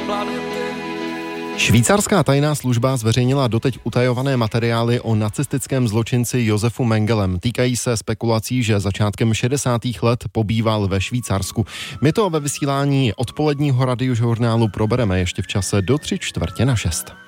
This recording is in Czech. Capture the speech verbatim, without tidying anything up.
Švýcarská tajná služba zveřejnila doteď utajované materiály o nacistickém zločinci Josefu Mengelem. Týkají se spekulací, že začátkem šedesátých let pobýval ve Švýcarsku. My to ve vysílání odpoledního radiožurnálu probereme ještě v čase do tři čtvrtě na šest.